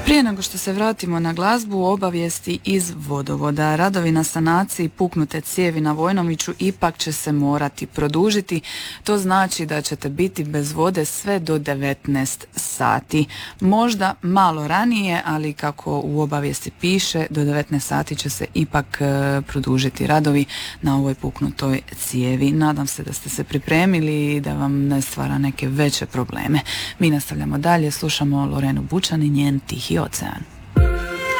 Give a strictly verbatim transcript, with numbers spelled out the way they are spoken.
Prije nego što se vratimo na glazbu, obavijesti iz vodovoda. Radovi na sanaciji puknute cijevi na Vojnoviću ipak će se morati produžiti. To znači da ćete biti bez vode sve do devetnaest sati. Možda malo ranije, ali kako u obavijesti piše, do devetnaest sati će se ipak e, produžiti radovi na ovoj puknutoj cijevi. Nadam se da ste se pripremili i da vam ne stvara neke veće probleme. Mi nastavljamo dalje, slušamo Lorenu Bučan i njen Tihi ocean.